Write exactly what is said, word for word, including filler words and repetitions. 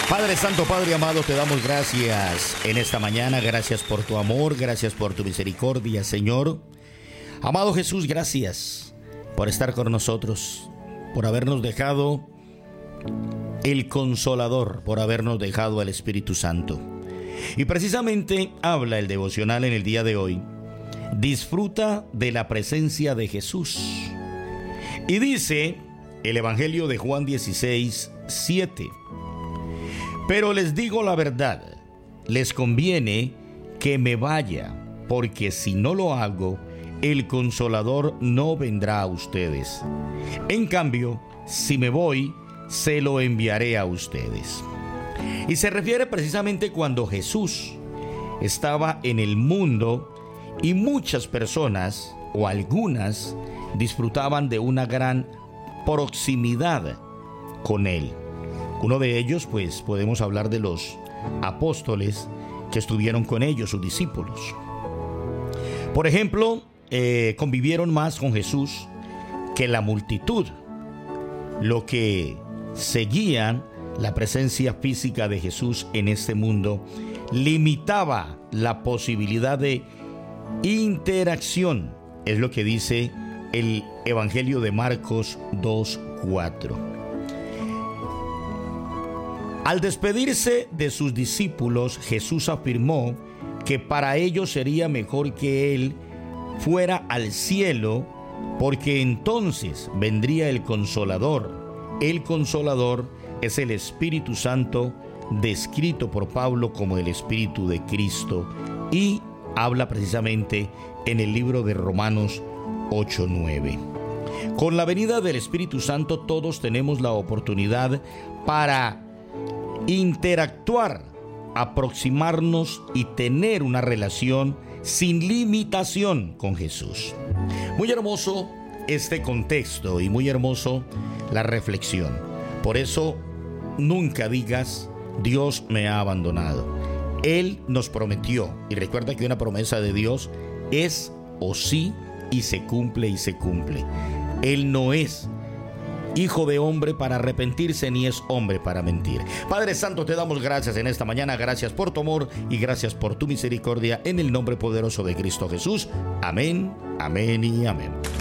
Padre Santo, Padre amado, te damos gracias en esta mañana. Gracias por tu amor, gracias por tu misericordia, Señor. Amado Jesús, gracias por estar con nosotros, por habernos dejado el Consolador, por habernos dejado al Espíritu Santo. Y precisamente habla el devocional en el día de hoy. Disfruta de la presencia de Jesús. Y dice el Evangelio de Juan dieciséis, siete. Pero les digo la verdad, les conviene que me vaya, porque si no lo hago, el Consolador no vendrá a ustedes. En cambio, si me voy, se lo enviaré a ustedes. Y se refiere precisamente cuando Jesús estaba en el mundo y muchas personas, o algunas, disfrutaban de una gran proximidad con Él. Uno de ellos, pues, podemos hablar de los apóstoles que estuvieron con ellos, sus discípulos. Por ejemplo, eh, convivieron más con Jesús que la multitud, lo que seguía la presencia física de Jesús en este mundo limitaba la posibilidad de interacción. Es lo que dice el Evangelio de Marcos dos, cuatro. Al despedirse de sus discípulos, Jesús afirmó que para ellos sería mejor que Él fuera al cielo, porque entonces vendría el Consolador. El Consolador es el Espíritu Santo, descrito por Pablo como el Espíritu de Cristo, y habla precisamente en el libro de Romanos ocho, nueve. Con la venida del Espíritu Santo todos tenemos la oportunidad para interactuar, aproximarnos y tener una relación sin limitación con Jesús. Muy hermoso este contexto y muy hermoso la reflexión. Por eso, nunca digas, Dios me ha abandonado. Él nos prometió, y recuerda que una promesa de Dios es o sí y se cumple y se cumple. Él no es hijo de hombre para arrepentirse, ni es hombre para mentir. Padre Santo, te damos gracias en esta mañana. Gracias por tu amor y gracias por tu misericordia, en el nombre poderoso de Cristo Jesús. Amén, amén y amén.